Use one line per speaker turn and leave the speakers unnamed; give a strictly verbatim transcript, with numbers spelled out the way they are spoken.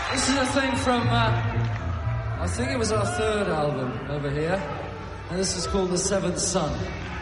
This is a thing from, uh, I think it was our third album over here, and this is called The Seventh Son.